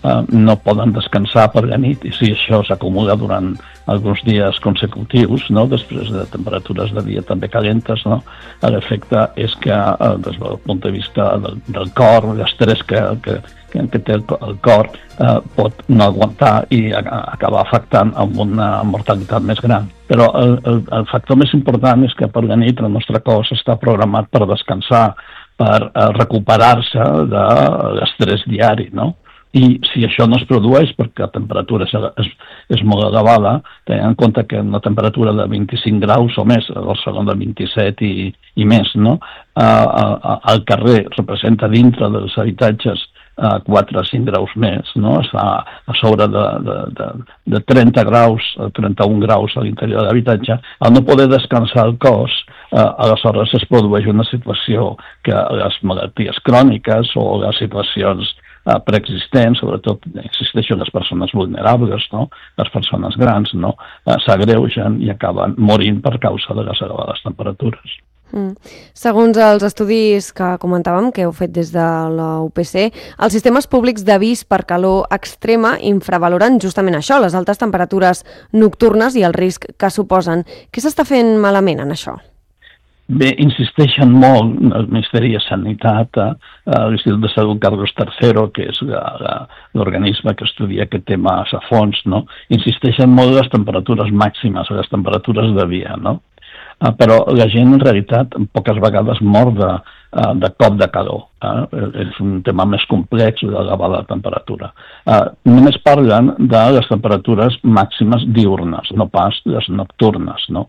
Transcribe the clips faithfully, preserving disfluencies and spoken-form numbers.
eh, no poden descansar per la nit, i si això s'acumula durant alguns dies consecutius, no? Després de temperatures de dia també calentes, no? L'efecte és que, eh, des del punt de vista del, del cor, l'estrès que, que, que té el, el cor, eh, pot no aguantar i a, a, acabar afectant amb una mortalitat més gran. Però el, el, el factor més important és que per la nit el nostre cos està programat per descansar, per eh, recuperar-se de l'estrès diari, no? I si això no es produeix perquè la temperatura és, és, és molt elevada, tenint en compte que una temperatura de vint-i-cinc graus o més, a Barcelona de vint-i-set i, i més, no? Eh, eh, al carrer representa dintre dels habitatges eh, quatre a cinc graus més, no? Està a sobre de, de, de, de trenta graus, trenta-un graus a l'interior de l'habitatge. Al no poder descansar el cos, eh, aleshores es produeix una situació que les malalties cròniques o les situacions Uh, preexistents, sobretot existeixen les persones vulnerables, no? Les persones grans, no? Uh, s'agreugen i acaben morint per causa de les elevades temperatures. Mm. Segons els estudis que comentàvem, que heu fet des de la U P C, els sistemes públics d'avís per calor extrema infravaloren justament això, les altes temperatures nocturnes i el risc que suposen. Què s'està fent malament en això? Bé, insisteixen molt el Ministeri de Sanitat, eh, l'Institut de Salut Carlos tercero, que és l'organisme que estudia aquest tema a fons, no? Insisteixen molt les temperatures màximes, les temperatures de dia, no? Eh, però la gent en realitat poques vegades mor de, eh, de cop de calor. Eh? És un tema més complex de l'elevada temperatura. Eh, només parlen de les temperatures màximes diurnes, no pas les nocturnes, no?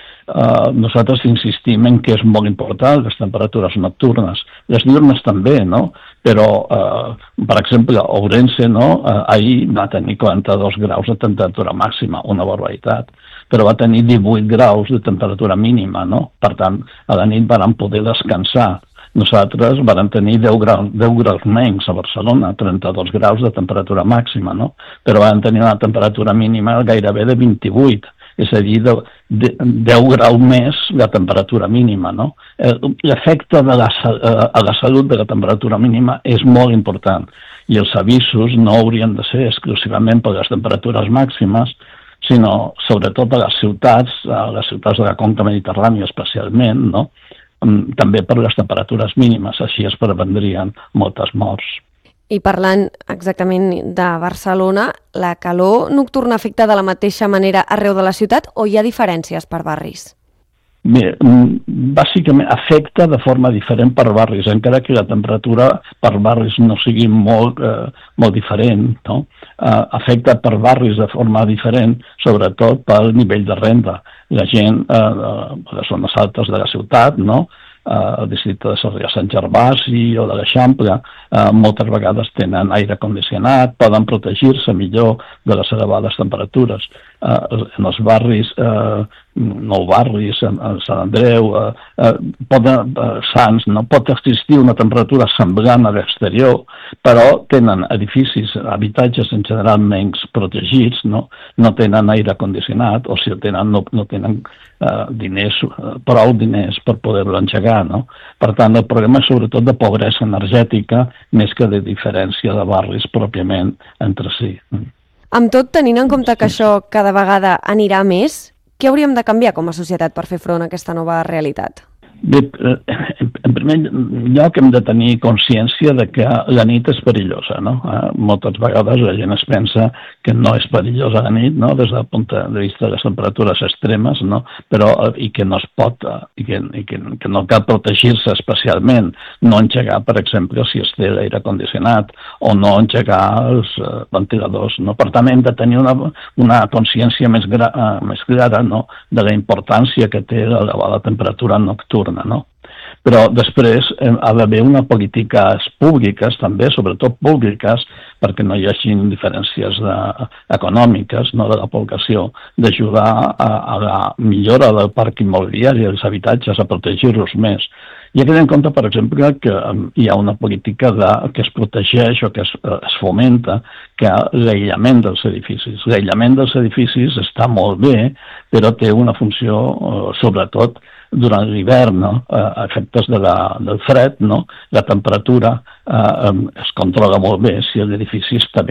Uh, nosaltres insistim en que és molt important les temperatures nocturnes, les diurnes també, no? Però, uh, per exemple, Ourense, no? Uh, ahir va tenir quaranta-dos graus de temperatura màxima, una barbaritat, però va tenir divuit graus de temperatura mínima, no? Per tant, a la nit van poder descansar. Nosaltres vam tenir deu graus, deu graus menys a Barcelona, trenta-dos graus de temperatura màxima, no? Però vam tenir una temperatura mínima gairebé de vint-i-vuit. És a dir, de, de, deu graus més la temperatura mínima, no? L'efecte de la, a la salut de la temperatura mínima és molt important i els avisos no haurien de ser exclusivament per les temperatures màximes, sinó sobretot a les ciutats, a les ciutats de la conca mediterrània especialment, no? També per les temperatures mínimes, així es prevendrien moltes morts. I parlant exactament de Barcelona, la calor nocturna afecta de la mateixa manera arreu de la ciutat o hi ha diferències per barris? Bé, bàsicament afecta de forma diferent per barris, encara que la temperatura per barris no sigui molt, eh, molt diferent, no? Eh, afecta per barris de forma diferent, sobretot pel nivell de renda. La gent eh, a les zones altes de la ciutat, no? el districte de Sarrià Sant Gervasi o de l'Eixample, eh, moltes vegades tenen aire condicionat, poden protegir-se millor de les elevades temperatures. Eh, en els barris, eh, nou barris, en, en Sant Andreu, eh, eh, poden, eh, Sants, no pot existir una temperatura semblant a l'exterior, però tenen edificis, habitatges en general menys protegits, no, no tenen aire condicionat, o si el tenen no, no tenen eh, diners, eh, prou diners per poder-lo engegar. No? Per tant, el problema és sobretot de pobresa energètica més que de diferència de barris pròpiament entre si. Amb tot, tenint en compte que això cada vegada anirà més, què hauríem de canviar com a societat per fer front a aquesta nova realitat? Bé, en primer lloc hem de tenir consciència de que la nit és perillosa, no? Moltes vegades la gent es pensa que no és perillosa la nit, no? Des del punt de vista de les temperatures extremes, no? Però, i que no es pot, i que, i que, que no cal protegir-se especialment, no engegar, per exemple, si es té l'aire condicionat, o no engegar els ventiladors, no? Per tant, hem de tenir una, una consciència més, gra, més clara, no? De la importància que té l'elevada temperatura nocturna. No? Però després eh, ha d'haver una polítiques públiques també, sobretot públiques, perquè no hi hagi diferències de, econòmiques, no, de la població, d'ajudar a, a la millora del parc immobiliari dels habitatges, a protegir-los més. I ha de tenir en compte, per exemple, que um, hi ha una política de, que es protegeix o que es, uh, es fomenta que l'aïllament dels edificis. L'aïllament dels edificis està molt bé, però té una funció, uh, sobretot, durant l'hivern, no? A efectes de la, del fred, no? La temperatura eh, es controla molt bé si l'edifici està bé